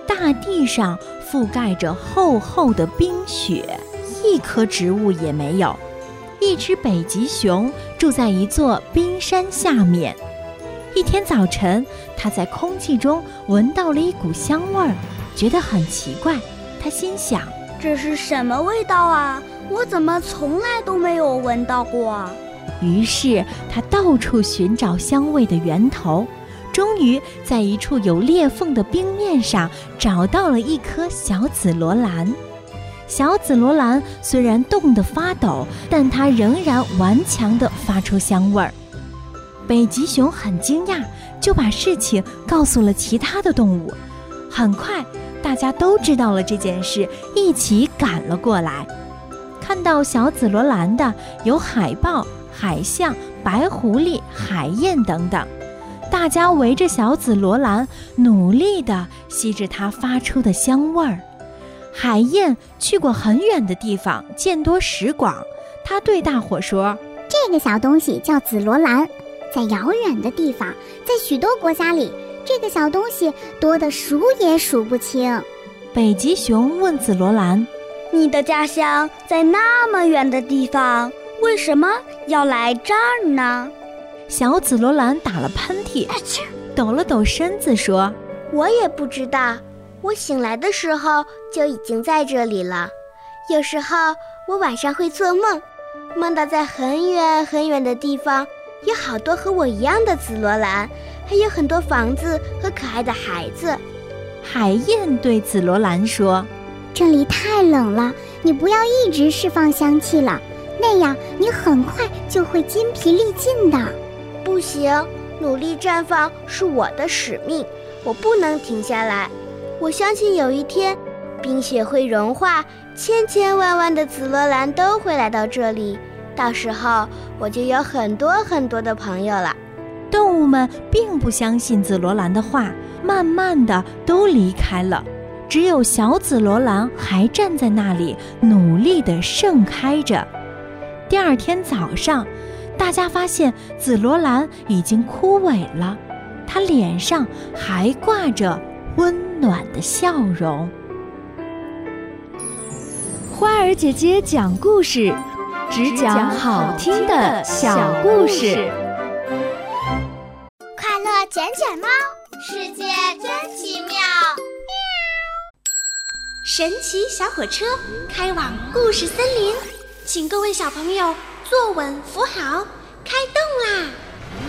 大地上覆盖着厚厚的冰雪，一棵植物也没有。一只北极熊住在一座冰山下面。一天早晨，它在空气中闻到了一股香味儿，觉得很奇怪。它心想， 这是什么味道啊？我怎么从来都没有闻到过？ 于是它到处寻找香味的源头，终于在一处有裂缝的冰面上找到了一颗小紫罗兰。小紫罗兰虽然冻得发抖，但它仍然顽强地发出香味儿。北极熊很惊讶，就把事情告诉了其他的动物。很快，大家都知道了这件事，一起赶了过来。看到小紫罗兰的有海豹、海象、白狐狸、海燕等等。大家围着小紫罗兰，努力地吸着它发出的香味儿。海燕去过很远的地方，见多识广，它对大伙说：“ 这个小东西叫紫罗兰，在遥远的地方，在许多国家里，这个小东西多得数也数不清。” 北极熊问紫罗兰：“ 你的家乡在那么远的地方，为什么要来这儿呢？” 小紫罗兰打了喷嚏，抖了抖身子说：“ 我也不知道，我醒来的时候就已经在这里了。有时候我晚上会做梦，梦到在很远很远的地方有好多和我一样的紫罗兰，还有很多房子和可爱的孩子。” 海燕对紫罗兰说：“ 这里太冷了，你不要一直释放香气了，那样你很快就会筋疲力尽的。” 不行，努力绽放是我的使命，我不能停下来。我相信有一天，冰雪会融化，千千万万的紫罗兰都会来到这里，到时候我就有很多很多的朋友了。 动物们并不相信紫罗兰的话，慢慢的都离开了，只有小紫罗兰还站在那里，努力地盛开着。第二天早上，大家发现紫罗兰已经枯萎了，它脸上还挂着温暖的笑容。 花儿姐姐讲故事，只讲好听的小故事。 快乐卷卷猫，世界真奇妙。神奇小火车开往故事森林，请各位小朋友坐稳扶好，开动啦！